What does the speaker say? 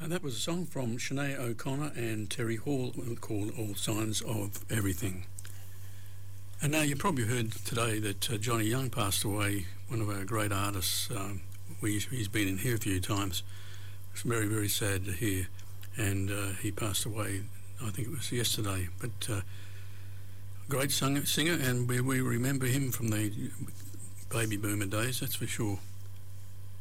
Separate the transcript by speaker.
Speaker 1: And that was a song from Sinead O'Connor and Terry Hall called All Signs of Everything. And now you probably heard today that Johnny Young passed away, one of our great artists. He's been in here a few times. It's very, very sad to hear. And he passed away, I think it was yesterday. But great singer, and we remember him from the baby boomer days, that's for sure.